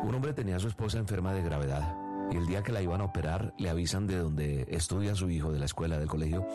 Un hombre tenía a su esposa enferma de gravedad y el día que la iban a operar le avisan de donde estudia su hijo, de la escuela, del colegio,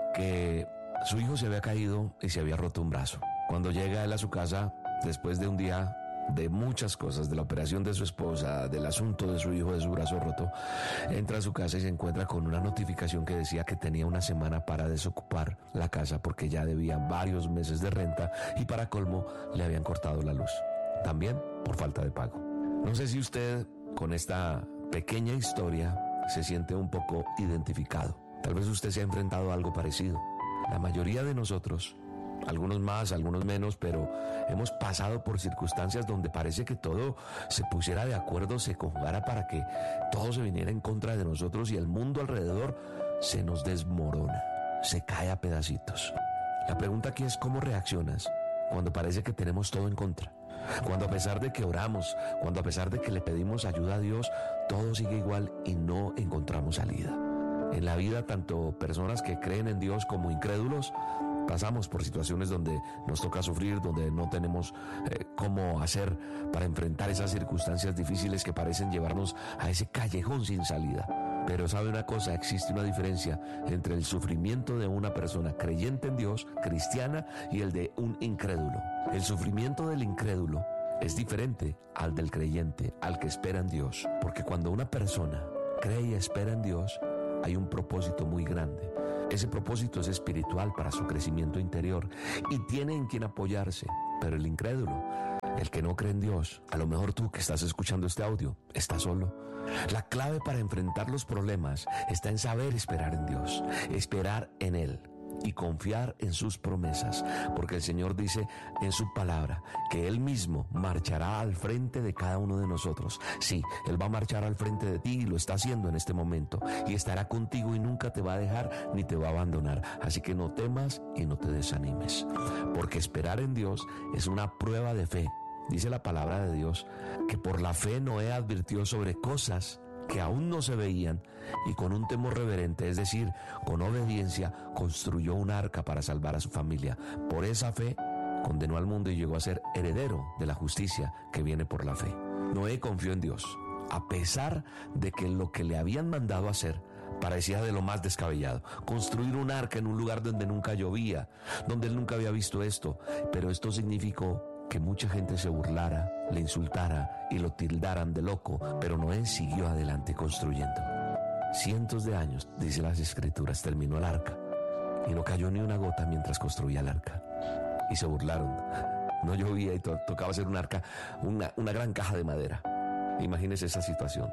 que su hijo se había caído y se había roto un brazo. Cuando llega él a su casa, después de un día de muchas cosas, de la operación de su esposa, del asunto de su hijo, de su brazo roto, entra a su casa y se encuentra con una notificación que decía que tenía una semana para desocupar la casa porque ya debía varios meses de renta y para colmo le habían cortado la luz, también por falta de pago. No sé si usted con esta pequeña historia se siente un poco identificado. Tal vez usted se ha enfrentado a algo parecido. La mayoría de nosotros, algunos más, algunos menos, pero hemos pasado por circunstancias donde parece que todo se pusiera de acuerdo, se conjugara para que todo se viniera en contra de nosotros y el mundo alrededor se nos desmorona, se cae a pedacitos. La pregunta aquí es ¿cómo reaccionas cuando parece que tenemos todo en contra? Cuando a pesar de que oramos, cuando a pesar de que le pedimos ayuda a Dios, todo sigue igual y no encontramos salida. En la vida, tanto personas que creen en Dios como incrédulos, pasamos por situaciones donde nos toca sufrir, donde no tenemos cómo hacer para enfrentar esas circunstancias difíciles que parecen llevarnos a ese callejón sin salida. Pero ¿sabe una cosa? Existe una diferencia entre el sufrimiento de una persona creyente en Dios, cristiana, y el de un incrédulo. El sufrimiento del incrédulo es diferente al del creyente, al que espera en Dios. Porque cuando una persona cree y espera en Dios, hay un propósito muy grande. Ese propósito es espiritual para su crecimiento interior y tiene en quien apoyarse. Pero el incrédulo, el que no cree en Dios, a lo mejor tú que estás escuchando este audio, estás solo. La clave para enfrentar los problemas está en saber esperar en Dios, esperar en Él y confiar en sus promesas, porque el Señor dice en su palabra que Él mismo marchará al frente de cada uno de nosotros. Sí, Él va a marchar al frente de ti y lo está haciendo en este momento y estará contigo y nunca te va a dejar ni te va a abandonar. Así que no temas y no te desanimes, porque esperar en Dios es una prueba de fe. Dice la palabra de Dios que por la fe Noé advirtió sobre cosas que aún no se veían y con un temor reverente, es decir, con obediencia, construyó un arca para salvar a su familia. Por esa fe condenó al mundo y llegó a ser heredero de la justicia que viene por la fe. Noé confió en Dios, a pesar de que lo que le habían mandado hacer parecía de lo más descabellado. Construir un arca en un lugar donde nunca llovía, donde él nunca había visto esto, pero esto significó que mucha gente se burlara, le insultara y lo tildaran de loco, pero Noé siguió adelante construyendo. Cientos de años, dice las Escrituras, terminó el arca y no cayó ni una gota mientras construía el arca. Y se burlaron. No llovía y tocaba hacer un arca, una gran caja de madera. Imagínese esa situación.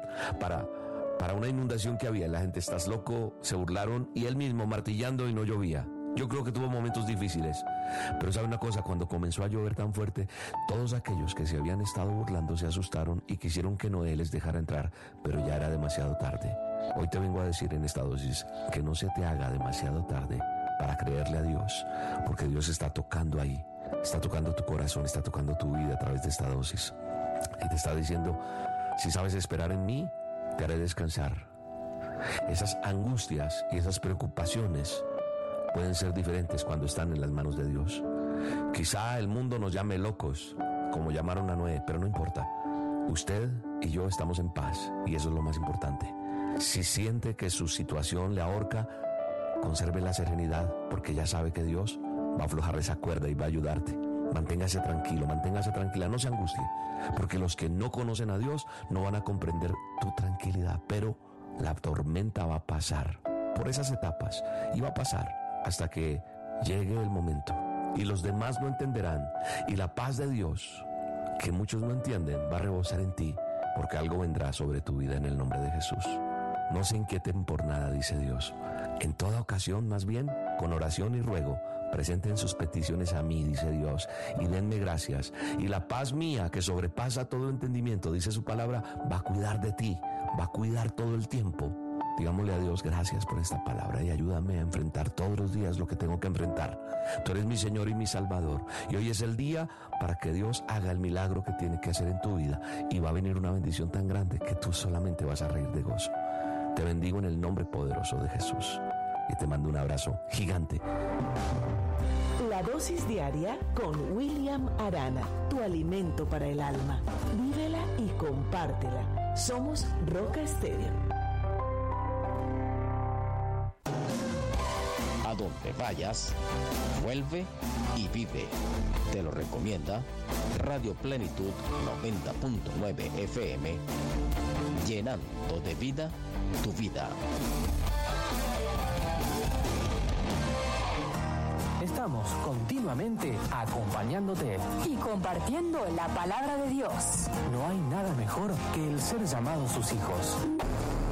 Para una inundación que había, la gente, estás loco, se burlaron y él mismo martillando y no llovía. Yo creo que tuvo momentos difíciles, pero sabe una cosa, cuando comenzó a llover tan fuerte, todos aquellos que se habían estado burlando se asustaron y quisieron que Noé les dejara entrar, pero ya era demasiado tarde. Hoy te vengo a decir en esta dosis que no se te haga demasiado tarde para creerle a Dios, porque Dios está tocando ahí, está tocando tu corazón, está tocando tu vida a través de esta dosis y te está diciendo, si sabes esperar en mí, te haré descansar. Esas angustias y esas preocupaciones pueden ser diferentes cuando están en las manos de Dios. Quizá el mundo nos llame locos, como llamaron a Noé, pero no importa. Usted y yo estamos en paz y eso es lo más importante. Si siente que su situación le ahorca, conserve la serenidad, porque ya sabe que Dios va a aflojar esa cuerda y va a ayudarte. Manténgase tranquilo, manténgase tranquila, no se angustie, porque los que no conocen a Dios no van a comprender tu tranquilidad, pero la tormenta va a pasar por esas etapas y va a pasar hasta que llegue el momento y los demás no entenderán y la paz de Dios, que muchos no entienden, va a rebosar en ti, porque algo vendrá sobre tu vida en el nombre de Jesús. No se inquieten por nada, dice Dios. En toda ocasión, más bien, con oración y ruego, presenten sus peticiones a mí, dice Dios, y denme gracias. Y la paz mía, que sobrepasa todo entendimiento, dice su palabra, va a cuidar de ti, va a cuidar todo el tiempo. Digámosle a Dios, gracias por esta palabra y ayúdame a enfrentar todos los días lo que tengo que enfrentar. Tú eres mi Señor y mi Salvador. Y hoy es el día para que Dios haga el milagro que tiene que hacer en tu vida. Y va a venir una bendición tan grande que tú solamente vas a reír de gozo. Te bendigo en el nombre poderoso de Jesús. y te mando un abrazo gigante. La dosis diaria con William Arana, tu alimento para el alma. Vívela y compártela. Somos Roca Estéreo. A donde vayas, vuelve y vive. Te lo recomienda Radio Plenitud 90.9 FM, llenando de vida tu vida. Estamos continuamente acompañándote y compartiendo la palabra de Dios. No hay nada mejor que el ser llamados sus hijos.